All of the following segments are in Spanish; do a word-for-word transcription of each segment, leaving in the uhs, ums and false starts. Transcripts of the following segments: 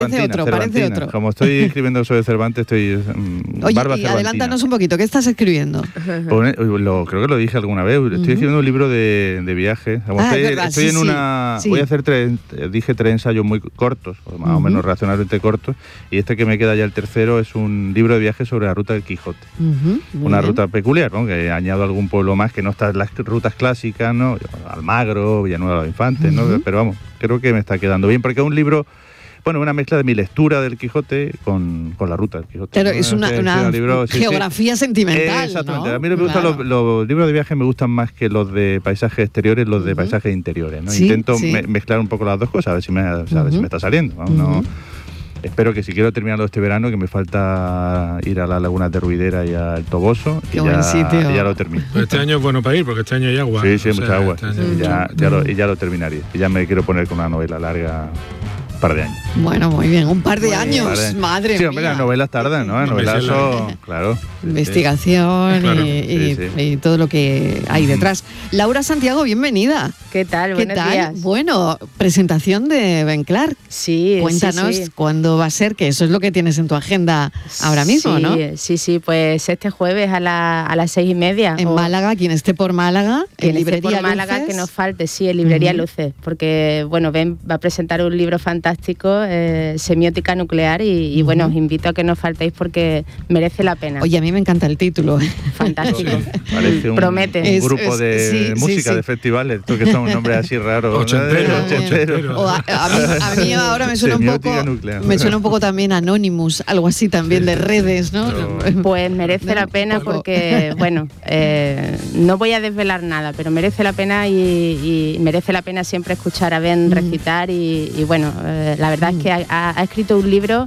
Parece otro, parece otro. Como estoy escribiendo sobre Cervantes, estoy... Um, Oye, barba y cervantina. adelántanos un poquito, ¿qué estás escribiendo? Pues, lo, creo que lo dije alguna vez, estoy uh-huh. escribiendo un libro de, de viajes. Ah, estoy verdad, estoy sí, en una... Sí. Voy a hacer tres, dije tres ensayos muy cortos, más uh-huh. o menos razonablemente cortos, y este que me queda ya el tercero es un libro de viajes sobre la ruta del Quijote. Uh-huh. Una bien. ruta peculiar, ¿no? Que añado algún pueblo más que no está en las rutas clásicas, ¿no? Almagro, Villanueva de los Infantes, uh-huh. ¿no? Pero vamos, creo que me está quedando bien, porque es un libro... Bueno, una mezcla de mi lectura del Quijote con, con la ruta del Quijote. Pero ¿no? es una, una libro, geografía sí, sí. sentimental, eh, exactamente. ¿no? A mí me gustan claro. los, los libros de viaje, me gustan más que los de paisajes exteriores, los de uh-huh. paisajes interiores, ¿no? Sí, Intento sí. Me, mezclar un poco las dos cosas, a ver si me, uh-huh. a ver si me está saliendo. ¿no? Uh-huh. no, espero que si quiero terminarlo este verano, que me falta ir a las lagunas de Ruidera y al Toboso, Qué y buen ya, sitio. y ya lo termino. Pues este año es bueno para ir, porque este año hay agua. Sí, sí, o mucha sea, agua. Este Sí, sí, ya, ya lo, y ya lo terminaría. Y ya me quiero poner con una novela larga. Par de años. Bueno, muy bien, un par de muy años, bien. madre sí, hombre, mía. las novelas tardan, ¿no? Las novelas son, claro. Investigación sí. Claro. Y, y, sí, sí. y todo lo que hay detrás. Laura Santiago, bienvenida. ¿Qué tal? ¿Qué Buenos tal? días. Bueno, presentación de Ben Clark. Sí, Cuéntanos sí, sí. cuándo va a ser, que eso es lo que tienes en tu agenda ahora mismo, sí, ¿no? Sí, sí, pues este jueves a, la, a las seis y media. En o... Málaga, quien esté por Málaga, quien en librería esté por Málaga, Luces. que nos falte, sí, en librería Uh-huh. Luces, porque, bueno, Ben va a presentar un libro fantástico, eh, Semiótica nuclear, y, y uh-huh. bueno, os invito a que no faltéis porque merece la pena. Oye, a mí me encanta el título. Fantástico. Parece un, Promete. un grupo es, de sí, música, sí, sí. de festivales, esto que son nombres así raros. Ochentero. Ochentero. O a, a, mí, a mí ahora me suena un poco, nuclear. me suena un poco también Anonymous, algo así también sí, de redes, ¿no? Pero... Pues merece la pena porque, bueno, eh, no voy a desvelar nada, pero merece la pena y, y merece la pena siempre escuchar a Ben mm. recitar y, y bueno, eh, la verdad mm. es que ha, ha escrito un libro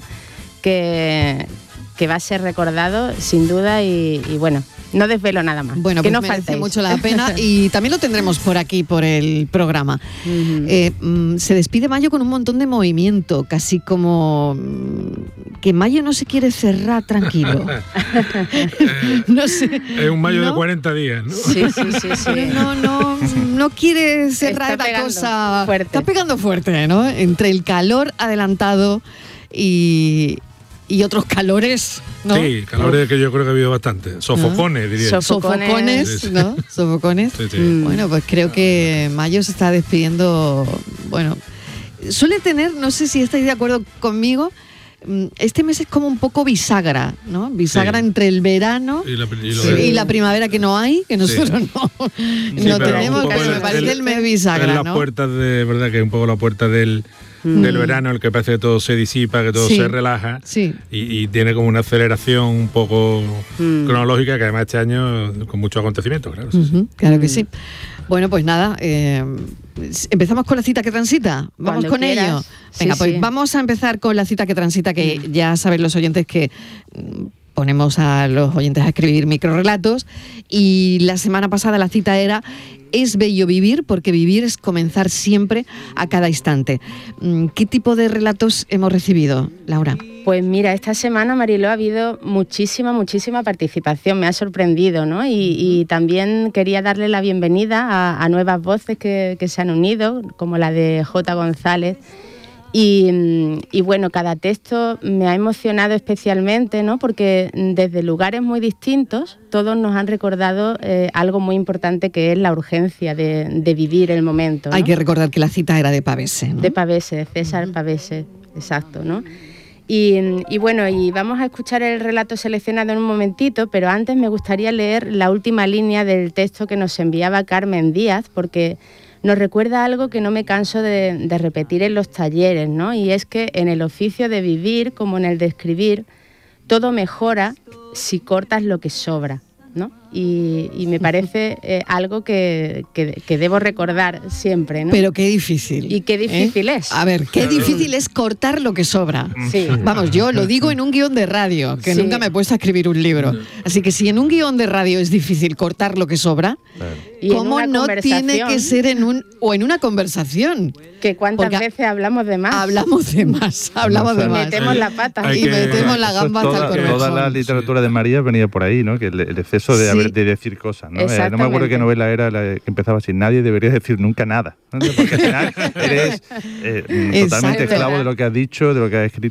que, que va a ser recordado sin duda y, y bueno, no desvelo nada más. Bueno, que pues no merece faltéis. mucho la pena y también lo tendremos por aquí, por el programa. Uh-huh. Eh, mm, se despide mayo con un montón de movimiento, casi como mm, que mayo no se quiere cerrar tranquilo. no sé. Es un mayo ¿no? de cuarenta días, ¿no? Sí, sí, sí. sí. No, no, no quiere cerrar la cosa. Fuerte. Está pegando fuerte, ¿no? Entre el calor adelantado y... y otros calores, ¿no? Sí, calores que yo creo que ha habido bastante. Sofocones, diría yo. Sofocones, sí, sí. ¿no? Sofocones. Sí, sí. Mm. Bueno, pues creo que mayo se está despidiendo, bueno, suele tener, no sé si estáis de acuerdo conmigo, este mes es como un poco bisagra, ¿no? Bisagra sí. entre el verano y la, y, sí. y la primavera que no hay, que nosotros sí. no, sí, no tenemos, pero me parece el, el mes bisagra, es la ¿no? puerta de, verdad que es un poco la puerta del... del verano, el que parece que todo se disipa, que todo sí, se relaja sí. y, y tiene como una aceleración un poco mm. cronológica, que además este año con muchos acontecimientos, claro. Uh-huh, sí, sí. Claro que sí. Bueno, pues nada, eh, empezamos con la cita que transita. Vamos Cuando con quieras. ello. Venga, sí, pues sí. vamos a empezar con la cita que transita, que mm. ya saben los oyentes que ponemos a los oyentes a escribir microrrelatos, y la semana pasada la cita era: es bello vivir, porque vivir es comenzar siempre, a cada instante. ¿Qué tipo de relatos hemos recibido, Laura? Pues mira, esta semana, Mariló, ha habido muchísima, muchísima participación, me ha sorprendido, ¿no? Y, y también quería darle la bienvenida a, a nuevas voces que, que se han unido, como la de J. González. Y, y bueno, cada texto me ha emocionado especialmente, ¿no? Porque desde lugares muy distintos todos nos han recordado eh, algo muy importante, que es la urgencia de, de vivir el momento, ¿no? Hay que recordar que la cita era de Pavese, ¿no? De Pavese, de César uh-huh. Pavese, exacto, ¿no? Y, y bueno, y vamos a escuchar el relato seleccionado en un momentito, pero antes me gustaría leer la última línea del texto que nos enviaba Carmen Díaz, porque nos recuerda algo que no me canso de, de repetir en los talleres, ¿no? Y es que en el oficio de vivir, como en el de escribir, todo mejora si cortas lo que sobra, ¿no? Y, y me parece eh, algo que, que, que debo recordar siempre, ¿no? Pero qué difícil. Y qué difícil ¿eh? es. A ver, qué difícil es cortar lo que sobra. Sí. Vamos, yo lo digo en un guión de radio, que sí. nunca me he puesto a escribir un libro. Así que si en un guión de radio es difícil cortar lo que sobra, claro. ¿cómo no tiene que ser en un o en una conversación? Que cuántas Porque veces hablamos de más. Hablamos de más, hablamos de más. Metemos la pata. Y que, metemos la gamba hasta el corvejón. Toda la literatura de María venía por ahí, ¿no? Que el, el exceso de, sí. de decir cosas, ¿no? Eh, no me acuerdo qué novela era la que empezaba así: nadie debería decir nunca nada, ¿no? Porque al final eres eh, totalmente esclavo de lo que has dicho, de lo que has escrito.